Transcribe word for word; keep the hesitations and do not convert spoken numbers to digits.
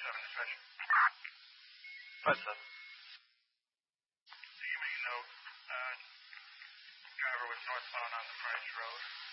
seven dispatch. five seven. So you make a note. Uh, driver was northbound on the Price Road.